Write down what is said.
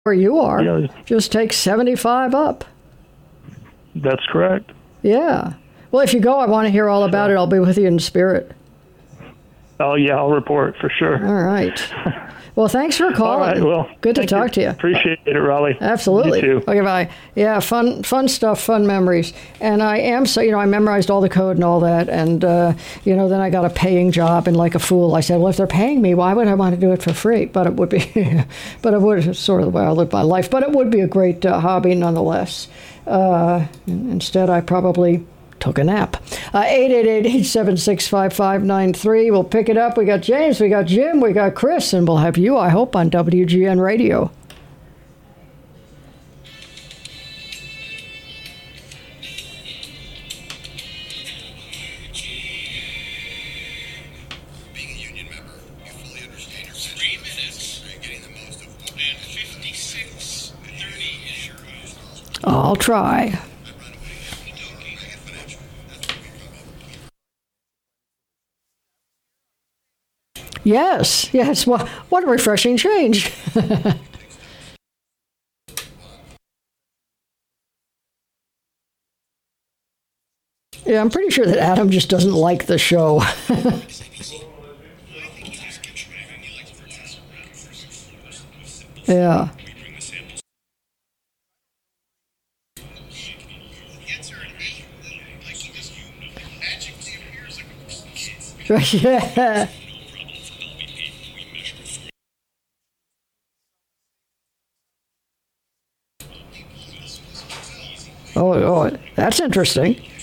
where you are. Yeah. Just take 75 up. That's correct. Yeah. Well, if you go, I want to hear all about it. I'll be with you in spirit. Oh, yeah, I'll report for sure. All right. Well, thanks for calling. All right, well, good to talk to you. Appreciate it, Raleigh. Absolutely. You too. Okay, bye. Yeah, fun stuff, fun memories. And I am so, I memorized all the code and all that. And, then I got a paying job, and like a fool, I said, well, if they're paying me, why would I want to do it for free? But it would be, it's sort of the way I live my life. But it would be a great hobby nonetheless. Instead, I probably took a nap. 888-876-5593. We'll pick it up. We got James, we got Jim, we got Chris, and we'll have you, I hope, on WGN Radio. Being a union member, you fully understand your 3 minutes. Are you getting the most of what? And 56, 30 is your I'll try. Yes. What a refreshing change. Yeah, I'm pretty sure that Adam just doesn't like the show. Yeah. Yeah. Oh, that's interesting.